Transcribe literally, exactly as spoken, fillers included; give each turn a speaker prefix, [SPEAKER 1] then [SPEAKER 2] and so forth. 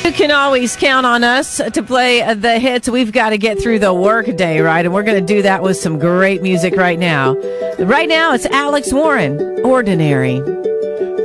[SPEAKER 1] You can always count on us to play the hits. We've got to get through the work day, right? And we're going to do that with some great music right now. Right now, it's Alex Warren, Ordinary.